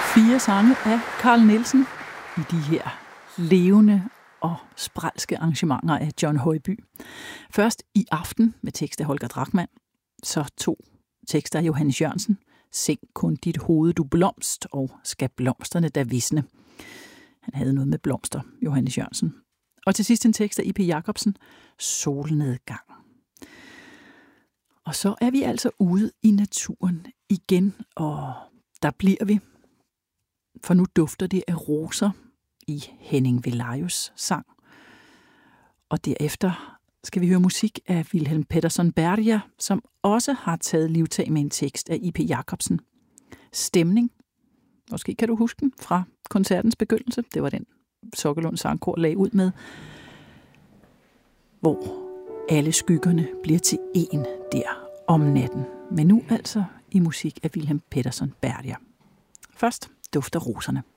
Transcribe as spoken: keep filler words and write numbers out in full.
Fire sange af Carl Nielsen i de her levende og spralske arrangementer af John Højby. Først I aften med tekst af Holger Drachmann, så to tekster af Johannes Jørgensen, Sænk kun dit hoved, du blomst, og Skal blomsterne da visne. Han havde noget med blomster, Johannes Jørgensen. Og til sidst en tekst af I P Jacobsen, Solnedgang. Og så er vi altså ude i naturen igen, og der bliver vi. For nu dufter det af roser i Henning Velajos sang. Og derefter skal vi høre musik af Wilhelm Peterson Berger, som også har taget livtag med en tekst af I P Jacobsen. Stemning. Måske kan du huske den fra koncertens begyndelse. Det var den Sokkelund Sangkor lagde ud med. Hvor alle skyggerne bliver til én der om natten. Men nu altså i musik af Wilhelm Peterson Berger. Først dufter roserne.